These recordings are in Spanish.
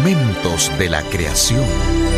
Momentos de la creación.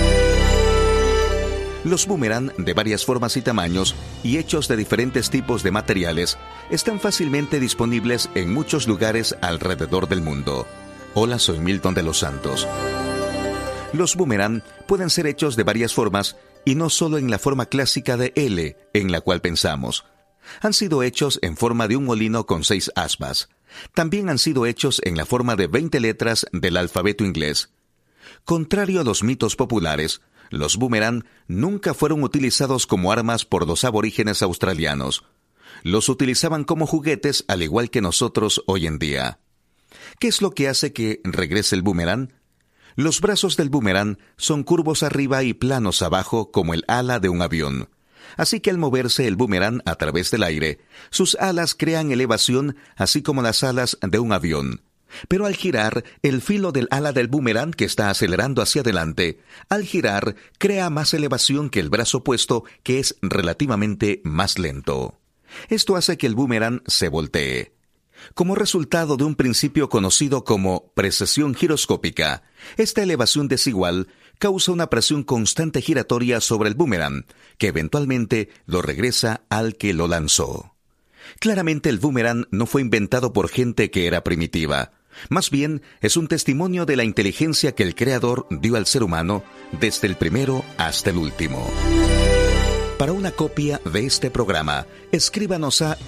Los boomerang de varias formas y tamaños y hechos de diferentes tipos de materiales están fácilmente disponibles en muchos lugares alrededor del mundo. Hola, soy Milton de los Santos. Los boomerang pueden ser hechos de varias formas y no solo en la forma clásica de L en la cual pensamos. Han sido hechos en forma de un molino con 6 aspas. También han sido hechos en la forma de 20 letras del alfabeto inglés. Contrario a los mitos populares, los boomerang nunca fueron utilizados como armas por los aborígenes australianos. Los utilizaban como juguetes al igual que nosotros hoy en día. ¿Qué es lo que hace que regrese el boomerang? Los brazos del boomerang son curvos arriba y planos abajo como el ala de un avión. Así que al moverse el boomerang a través del aire, sus alas crean elevación así como las alas de un avión. Pero al girar, el filo del ala del boomerang que está acelerando hacia adelante, al girar, crea más elevación que el brazo opuesto, que es relativamente más lento. Esto hace que el boomerang se voltee. Como resultado de un principio conocido como precesión giroscópica, esta elevación desigual causa una presión constante giratoria sobre el boomerang, que eventualmente lo regresa al que lo lanzó. Claramente el boomerang no fue inventado por gente que era primitiva. Más bien, es un testimonio de la inteligencia que el Creador dio al ser humano desde el primero hasta el último. Para una copia de este programa, escríbanos a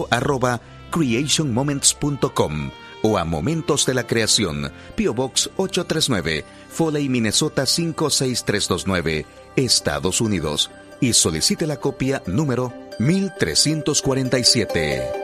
info@creationmoments.com o a Momentos de la Creación, P.O. Box 839, Foley, Minnesota 56329, Estados Unidos, y solicite la copia número 1347.